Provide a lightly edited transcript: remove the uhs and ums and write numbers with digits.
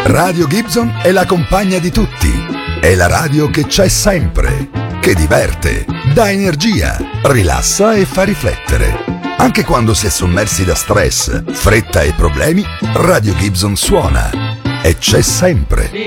Radio Gibson è la compagna di tutti. È la radio che c'è sempre, che diverte, dà energia, rilassa e fa riflettere. Anche quando si è sommersi da stress, fretta e problemi, Radio Gibson suona e c'è sempre.